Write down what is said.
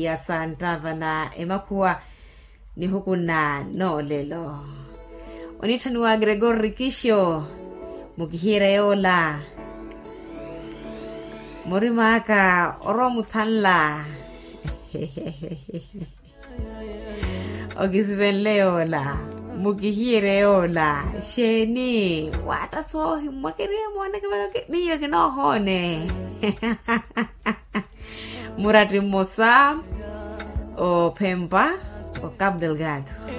ya Santava na emakuwa ni huku na no lelo. Onitanuwa Gregory Kisho mukihire yola Morimaka Oromuthanla Ogisvenleola Mukihireola Sheni Wata so Mwakire mwana kibaloke miyo kinohone Murati Mosa O Pemba O Cabo Delgado